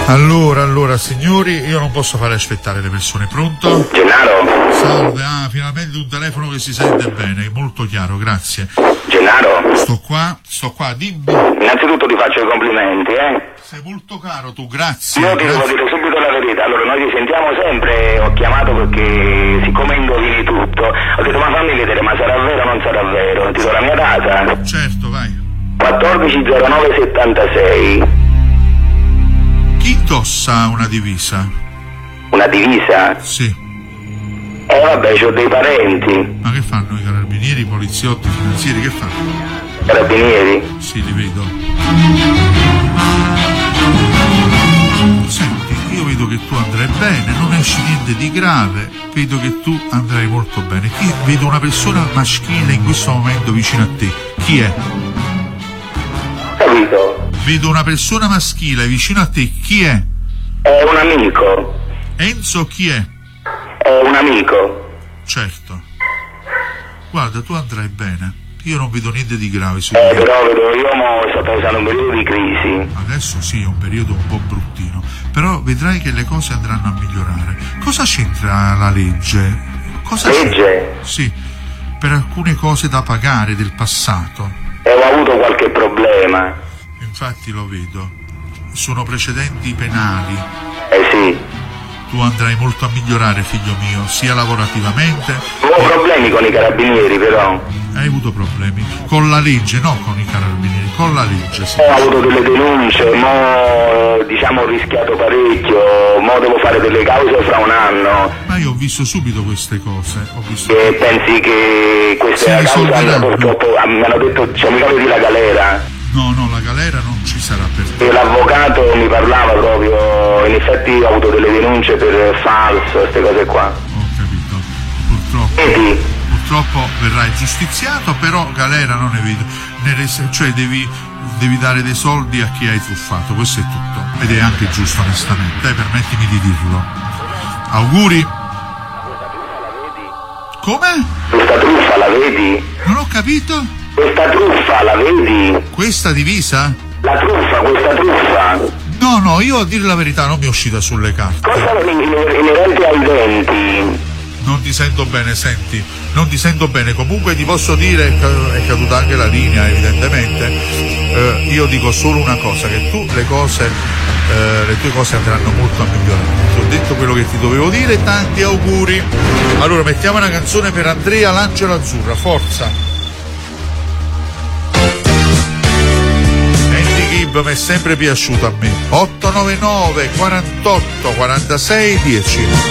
Allora, signori, io non posso fare aspettare le persone. Pronto? Gennaro? Salve, finalmente un telefono che si sente bene, molto chiaro, grazie. Gennaro? Sto qua, dimmi. Innanzitutto ti faccio i complimenti, Sei molto caro tu, grazie. Io ti devo dire subito la verità, allora noi ci sentiamo sempre, ho chiamato perché siccome indovini tutto, ho detto ma fammi vedere, ma sarà vero o non sarà vero? Ti do la mia data? Certo, vai. 140976. Chi indossa una divisa? Una divisa? Sì. Vabbè, c'ho dei parenti. Ma che fanno i carabinieri, i poliziotti, i finanzieri, che fanno? Carabinieri? Sì, li vedo. Senti, io vedo che tu andrai bene, non esci niente di grave, vedo che tu andrai molto bene. Vedo una persona maschile in questo momento vicino a te. Chi è? Capito? Vedo una persona maschile vicino a te. Chi è? È un amico. Enzo chi è? È un amico. Certo. Guarda, tu andrai bene. Io non vedo niente di grave su però vedo, io sto passando un periodo di crisi. Adesso sì, è un periodo un po' bruttino, però vedrai che le cose andranno a migliorare. Cosa c'entra la legge? Legge? Sì, per alcune cose da pagare del passato. Ho avuto qualche problema. Infatti lo vedo. Sono precedenti penali. Sì. Tu andrai molto a migliorare, figlio mio, sia lavorativamente. Ho problemi con i carabinieri, però. Hai avuto problemi? Con la legge, no con i carabinieri, con la legge, sì. Ho avuto delle denunce, ho rischiato parecchio, devo fare delle cause fra un anno. Ma io ho visto subito queste cose, E pensi che questa causa andrà purtroppo, mi hanno detto, mica vedi la galera? No, la galera non ci sarà per te. E l'avvocato mi parlava proprio, in effetti ho avuto delle denunce per falso, queste cose qua. Ho capito, purtroppo verrai giustiziato, però galera non ne vedo. Cioè devi dare dei soldi a chi hai truffato, questo è tutto. Ed è anche giusto, onestamente, permettimi di dirlo. Auguri. Come? Questa truffa la vedi? Non ho capito? Questa truffa la vedi? Questa divisa? La truffa, questa truffa. No, io a dire la verità non mi è uscita sulle carte. Cosa inerente ai denti? Non ti sento bene, senti, non ti sento bene. Comunque ti posso dire, è caduta anche la linea evidentemente, io dico solo una cosa, che tu le tue cose andranno molto a migliorare. Ti ho detto quello che ti dovevo dire, tanti auguri. Allora mettiamo una canzone per Andrea, l'Angelo Azzurra, forza. Mi è sempre piaciuto a me. 899 48 46 10.